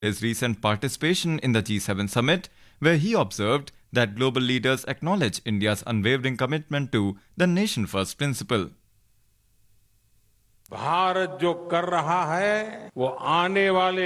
his recent participation in the G7 summit, where he observed that global leaders acknowledge India's unwavering commitment to the nation first principle. Bharat जो कर रहा है वो आने वाले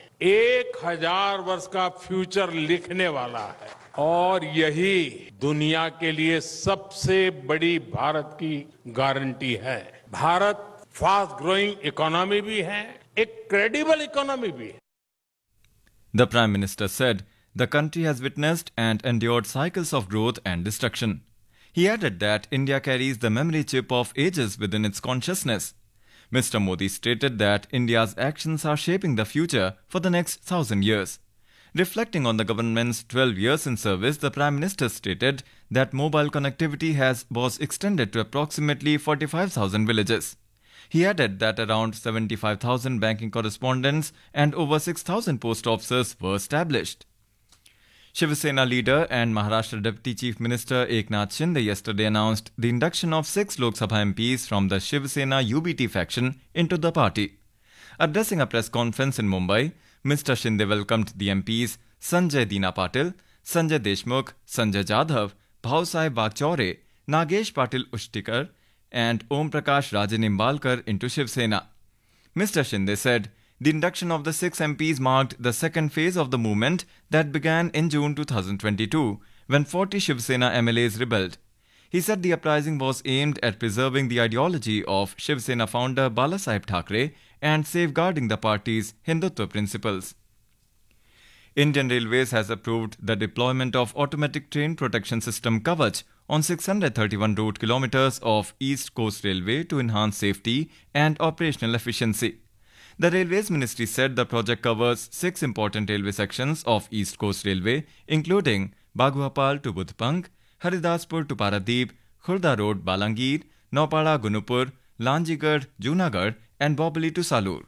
1000 वर्ष का फ्यूचर लिखने वाला है और यही दुनिया के लिए सबसे बड़ी भारत की गारंटी है। भारत फास्ट ग्रोइंग इकोनॉमी भी है, एक क्रेडिबल इकोनॉमी भी है। The Prime Minister said the country has witnessed and endured cycles of growth and destruction. He added that India carries the memory chip of ages within its consciousness. Mr. Modi stated that India's actions are shaping the future for the next 1,000 years. Reflecting on the government's 12 years in service, the Prime Minister stated that mobile connectivity was extended to approximately 45,000 villages. He added that around 75,000 banking correspondents and over 6,000 post offices were established. Shiv Sena leader and Maharashtra Deputy Chief Minister Eknath Shinde yesterday announced the induction of 6 Lok Sabha MPs from the Shiv Sena UBT faction into the party. Addressing a press conference in Mumbai, Mr. Shinde welcomed the MPs Sanjay Dina Patil, Sanjay Deshmukh, Sanjay Jadhav, Bhausai Bagchaure, Nagesh Patil Ushtikar, and Om Prakash Rajanimbalkar into Shiv Sena. Mr. Shinde said the induction of the 6 MPs marked the second phase of the movement that began in June 2022, when 40 Shiv Sena MLAs rebelled. He said the uprising was aimed at preserving the ideology of Shiv Sena founder Balasaheb Thackeray and safeguarding the party's Hindutva principles. Indian Railways has approved the deployment of automatic train protection system Kavach on 631 route kilometers of East Coast Railway to enhance safety and operational efficiency. The Railways Ministry said the project covers 6 important railway sections of East Coast Railway, including Baghuapal to Budhpang, Haridaspur to Paradeep, Khurda Road Balangir, Naupada Gunupur, Lanjigarh Junagadh and Bobali to Salur.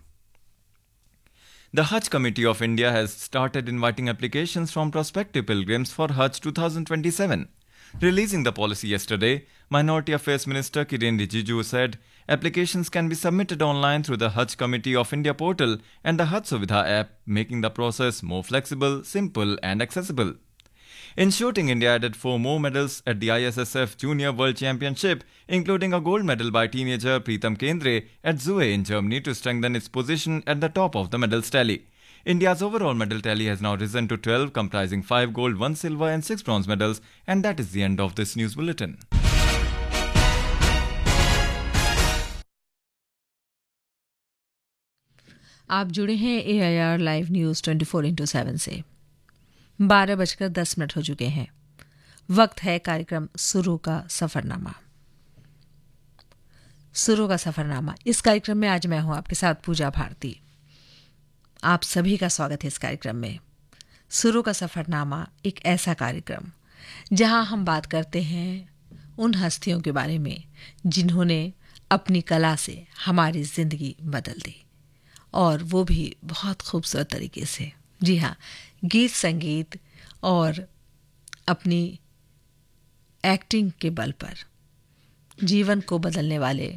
The Hajj Committee of India has started inviting applications from prospective pilgrims for Hajj 2027. Releasing the policy yesterday, Minority Affairs Minister Kiren Rijiju said applications can be submitted online through the Hajj Committee of India portal and the Hajj Suvidha app, making the process more flexible, simple and accessible. In shooting, India added 4 more medals at the ISSF Junior World Championship, including a gold medal by teenager Pritam Kendre at Zue in Germany to strengthen its position at the top of the medals tally. India's overall medal tally has now risen to 12, comprising 5 gold, 1 silver and 6 bronze medals. And that is the end of this news bulletin. आप जुड़े हैं AIR live news 24/7 से। 12:10 हो चुके हैं। वक्त है कार्यक्रम सुरू का सफरनामा। सुरू का सफरनामा, इस कार्यक्रम में आज मैं हूं आपके साथ पूजा भारती। आप सभी का स्वागत है इस कार्यक्रम में। सुरू का सफरनामा एक ऐसा कार्यक्रम जहां हम बात करते हैं उन हस्तियों के बारे में जिन्होंने अपनी कला से हमारी जिंदगी बदल दी, और वो भी बहुत खूबसूरत तरीके से। जी हाँ, गीत संगीत और अपनी एक्टिंग के बल पर जीवन को बदलने वाले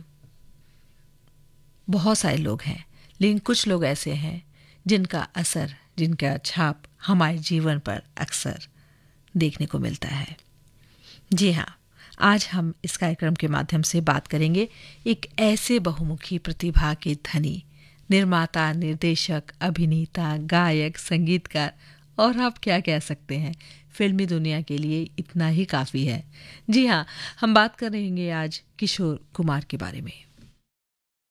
बहुत सारे लोग हैं, लेकिन कुछ लोग ऐसे हैं जिनका असर, जिनका छाप हमारे जीवन पर अक्सर देखने को मिलता है। जी हाँ, आज हम इस कार्यक्रम के माध्यम से बात करेंगे एक ऐसे बहुमुखी प्रतिभा के धनी, निर्माता, निर्देशक, अभिनेता, गायक, संगीतकार और आप क्या कह सकते हैं, फिल्मी दुनिया के लिए इतना ही काफ़ी है। जी हाँ, हम बात करेंगे आज किशोर कुमार के बारे में।